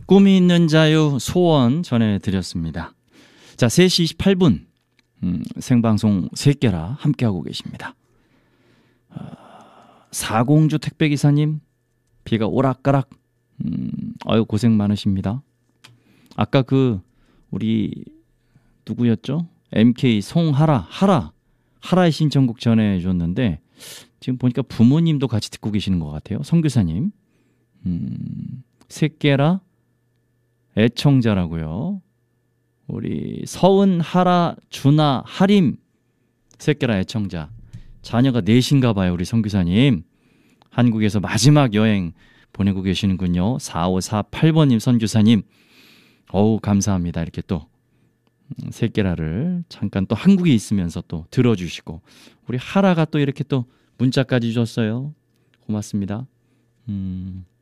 꿈이 있는 자유 소원 전해드렸습니다. 자, 3시 28분 생방송 새끼라 함께하고 계십니다. 사공주 택배기사님, 비가 오락가락 아유 고생 많으십니다. 아까 우리 누구였죠? MK 송하라 하라의 신청곡 전해줬는데 지금 보니까 부모님도 같이 듣고 계시는 것 같아요. 선교사님. 새끼라 애청자라고요. 우리 서은, 하라, 준아, 하림 새끼라 애청자. 자녀가 넷인가 봐요. 우리 선교사님. 한국에서 마지막 여행 보내고 계시는군요. 4548번님 선교사님. 어우 감사합니다. 이렇게 또 새끼라를 잠깐 또 한국에 있으면서 또 들어주시고 우리 하라가 또 이렇게 또 문자까지 주셨어요. 고맙습니다.